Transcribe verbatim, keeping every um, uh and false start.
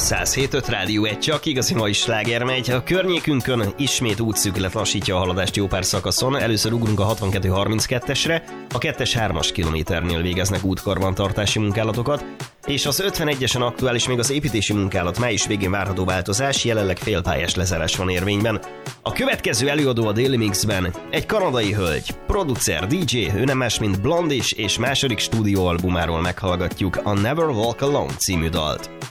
száz hét öt Rádió egy, csak igazi mai sláger megy. A környékünkön ismét útszűkület lassítja a haladást jó pár szakaszon. Először ugrunk a hatvankettő harminckettesre, a kettes hármas kilométernél végeznek útkarbantartási munkálatokat, és az ötvenegyesen aktuális még az építési munkálat május végén várható változás, jelenleg félpályás lezárás van érvényben. A következő előadó a Daily Mixben egy kanadai hölgy, producer, dé dzsé, ő nem más, mint Blondie, és második stúdióalbumáról meghallgatjuk a Never Walk Alone című dalt.